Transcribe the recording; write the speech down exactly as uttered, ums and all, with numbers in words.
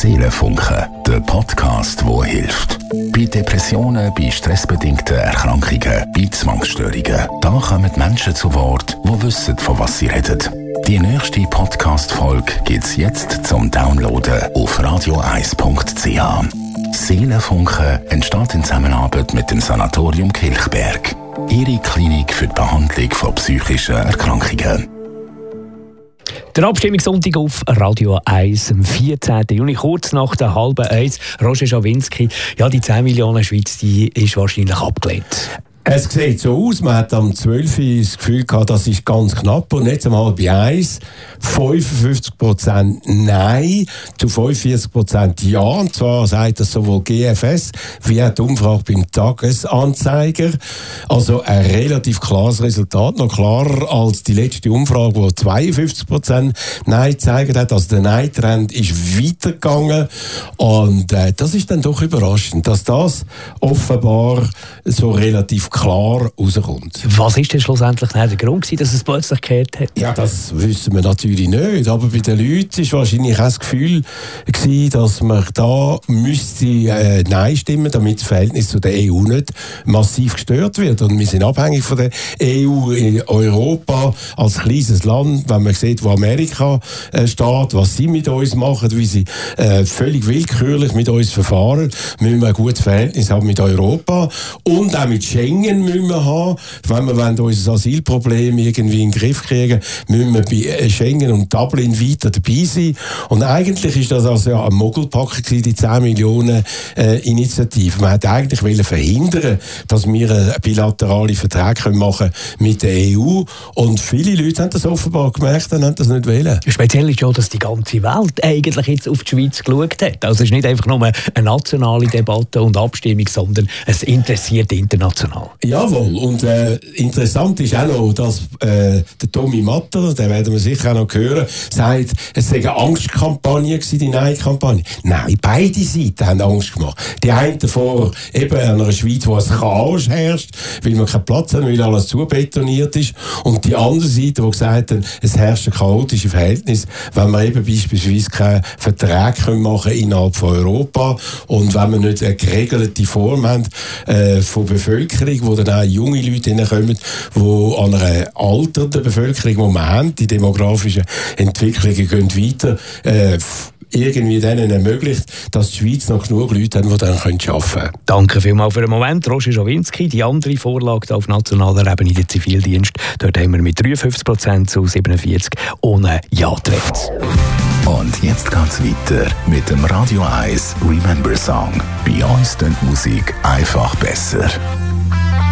Seelenfunken, der Podcast, der hilft. Bei Depressionen, bei stressbedingten Erkrankungen, bei Zwangsstörungen. Da kommen Menschen zu Wort, die wissen, von was sie reden. Die nächste Podcast-Folge gibt es jetzt zum Downloaden auf radio eis punkt c h. Seelenfunken entsteht in Zusammenarbeit mit dem Sanatorium Kilchberg. Ihre Klinik für die Behandlung von psychischen Erkrankungen. Der Abstimmungssonntag auf Radio eins am vierzehnten Juni, kurz nach der halben eins. Roger Schawinski, ja, die zehn Millionen Schweiz, die ist wahrscheinlich abgelehnt. Es sieht so aus, man hat am zwölften das Gefühl gehabt, das ist ganz knapp. Und jetzt einmal bei eins, fünfundfünfzig Prozent Nein zu fünfundvierzig Prozent Ja. Und zwar sagt das sowohl G F S wie auch die Umfrage beim Tagesanzeiger. Also ein relativ klares Resultat, noch klarer als die letzte Umfrage, wo zweiundfünfzig Prozent Nein gezeigt hat. Also der Nein-Trend ist weitergegangen. Und äh, das ist dann doch überraschend, dass das offenbar so relativ klar rauskommt. Was ist denn schlussendlich der Grund gewesen, dass es plötzlich gekehrt hat? Ja, das wissen wir natürlich nicht. Aber bei den Leuten war wahrscheinlich auch das Gefühl gewesen, dass man da müsste äh, Nein stimmen, damit das Verhältnis zu der E U nicht massiv gestört wird. Und wir sind abhängig von der E U in Europa als kleines Land. Wenn man sieht, wo Amerika äh, steht, was sie mit uns machen, wie sie äh, völlig willkürlich mit uns verfahren, müssen wir ein gutes Verhältnis haben mit Europa und auch mit Schengen müssen wir haben. Wenn wir wollen, unser Asylproblem irgendwie in den Griff kriegen, müssen wir bei Schengen und Dublin weiter dabei sein. Und eigentlich ist das also ja ein Mogelpacken gewesen, die zehn Millionen äh, Initiative. Man hätte eigentlich wollen verhindern, dass wir einen bilateralen Vertrag machen mit der E U. Und viele Leute haben das offenbar gemerkt und haben das nicht wollen. Speziell ist ja, dass die ganze Welt eigentlich jetzt auf die Schweiz geschaut hat. Also es ist nicht einfach nur eine nationale Debatte und Abstimmung, sondern es interessiert international. Jawohl, und äh, interessant ist auch noch, dass äh, der Tommy Matter, den werden wir sicher auch noch hören, sagt, es sei eine Angstkampagne gewesen, die Nein-Kampagne. Nein, beide Seiten haben Angst gemacht. Die einen vor eben einer Schweiz, wo ein Chaos herrscht, weil man keinen Platz hat, weil alles zubetoniert ist. Und die andere Seite, die gesagt haben, es herrscht ein chaotisches Verhältnis, wenn wir eben beispielsweise keinen Vertrag machen können innerhalb von Europa und wenn wir nicht eine geregelte Form haben äh, von Bevölkerung, wo dann auch junge Leute hineinkommen, die an einer alternden Bevölkerung, die wir haben, die demografischen Entwicklungen gehen weiter, äh, irgendwie denen ermöglicht, dass die Schweiz noch genug Leute haben, die dann arbeiten können. Danke vielmals für den Moment, Roger Schawinski. Die andere Vorlage auf nationaler Ebene, der Zivildienst, dort haben wir mit dreiundfünfzig Prozent zu siebenundvierzig ohne Ja geredet. Und jetzt geht's weiter mit dem Radio eins Remember Song. Bei uns klingt Musik einfach besser.